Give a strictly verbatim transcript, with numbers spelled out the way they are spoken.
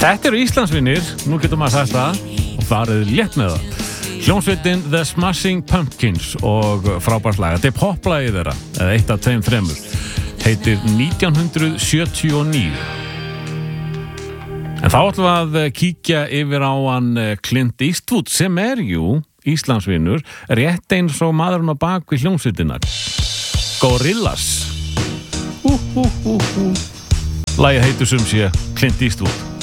Þetta eru Íslandsvinir, nú getur maður sagt það og farið létt með það. Hljómsveitin The Smashing Pumpkins og frábært lag. Þetta er poplagið þeirra, eða eitt af tveim þremur. Heitir nítján hundruð sjötíu og níu. En þá ætlum við að kíkja yfir á hann Clint Eastwood sem er jú Íslandsvinur, rétt eins og maðurinn á bak við hljómsveitinnar. Gorillaz. Hú, hú, hú, hú. Lagið heitur sem sé Clint Eastwood.